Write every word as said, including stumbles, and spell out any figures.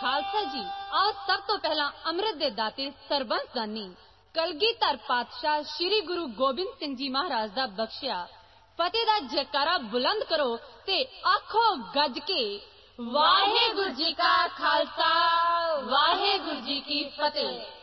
खालसा जी, आओ सब तो पहला अमृत दे दाते सरबंस दानी कलगीधर पातशाह श्री गुरु गोबिंद सिंह जी महाराज दा बख्शिया फतेह दा जयकारा बुलंद करो ते आखो गज के वाहेगुरु जी का खालसा वाहेगुरु जी की फतेह।